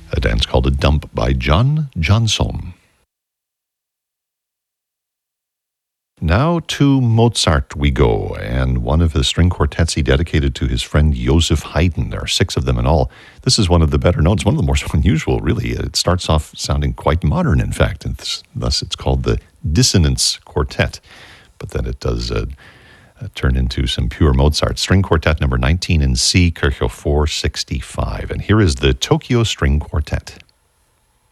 a dance called a dump by John Johnson. Now to Mozart we go, and one of the string quartets he dedicated to his friend Joseph Haydn. There are 6 of them in all. This is one of the better known. It's one of the more unusual, really. It starts off sounding quite modern, in fact, and thus it's called the Dissonance Quartet. But then it does turn into some pure Mozart. String Quartet number 19 in C, Kirchhoff 465. And here is the Tokyo String Quartet.